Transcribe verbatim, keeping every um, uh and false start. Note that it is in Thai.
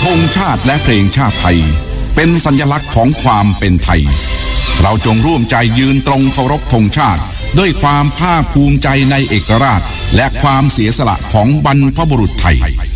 ธงชาติและเพลงชาติไทยเป็นสัญลักษณ์ของความเป็นไทยเราจงร่วมใจยืนตรงเคารพธงชาติด้วยความภาคภูมิใจในเอกราชและความเสียสละของบรรพบุรุษไทย